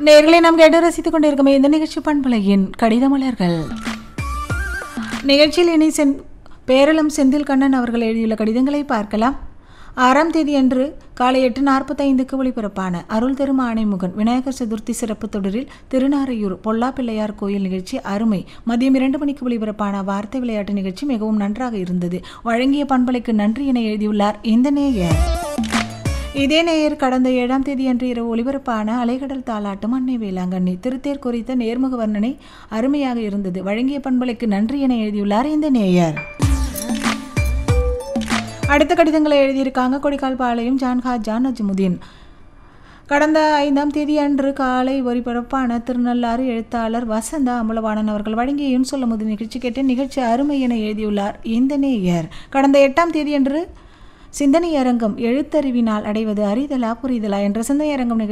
நேர்களை நாம் கேட்டு ரசித்துக் கொண்டிருக்கோம் இந்த நிகழ்ச்சி பண்பலையின் கடித மலர்கள் நிகழ்ச்சியில் இனி பேரளம் செந்தில் கண்ணன் அவர்கள் எழுதியுள்ள கடிதங்களை பார்க்கலாம். 6ஆம் தேதி அன்று காலை 8:45க்கு ஒளிபரப்பான அருள் தரும் ஆணைமுகன் விநாயகர் சதுர்த்தி சிறப்பு தொடரில் திருநாரையூர் பொல்லா பிள்ளையார் கோயில் நிகழ்ச்சி அருமை. மதியம் 2 மணிக்கு ஒளிபரப்பான வார்த்தை விளையாட்டு நிகழ்ச்சி மிகவும் நன்றாக இருந்தது. வழங்கிய பண்பலைக்கு நன்றி என எழுதியுள்ளார் இந்த நேயர். இதே நேயர் கடந்த 7ஆம் தேதி அன்று இரவு ஒளிபரப்பான அலைகடல் தாலாட்டும் அன்னை வேளாங்கண்ணி திருத்தேர் குறித்த நேர்முக வர்ணனை அருமையாக இருந்தது. வழங்கிய பண்பலைக்கு நன்றி என எழுதியுள்ளார் இந்த நேயர். அடுத்த கடிதங்களை எழுதியிருக்காங்க கொடிக்கால் பாளையம் ஜான் நஜ்முதீன். கடந்த 5ஆம் தேதி அன்று காலை ஒளிபரப்பான திருநள்ளாறு எழுத்தாளர் வசந்தா அம்பலவாணன் அவர்கள் வழங்கிய சொல்ல முதல் நிகழ்ச்சி கேட்டு நிகழ்ச்சி அருமை என எழுதியுள்ளார் இந்த நேயர். கடந்த 8ஆம் தேதி அன்று சிந்தனை அரங்கம் எழுத்தறிவினால் அடைவது அறிதலா புரிதலா என்ற சிந்தனை அரங்கம்